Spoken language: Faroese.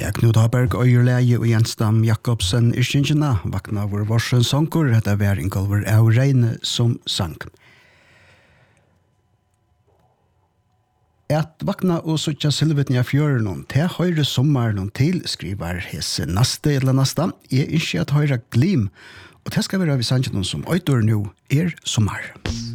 Ja, Knut Haberg, Øyerleie og Jenstam Jakobsen Ischingina, vakna vår varsen sankur, det var en kolver av reine som sang. At vakna og suttja silvetnia fjøren til høyre sommaren til, skriver hese naste eller nasta, ikke at høyre glim, og det skal være vi sannsyn som øytor nå sommer.